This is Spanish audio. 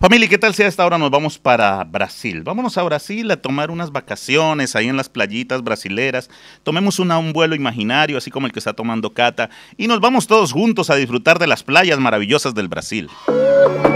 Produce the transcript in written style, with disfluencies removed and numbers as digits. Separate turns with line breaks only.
Familia, ¿qué tal si a esta hora nos vamos para Brasil? Vámonos a Brasil a tomar unas vacaciones ahí en las playitas brasileras. Tomemos un vuelo imaginario, así como el que está tomando Cata, y nos vamos todos juntos a disfrutar de las playas maravillosas del Brasil.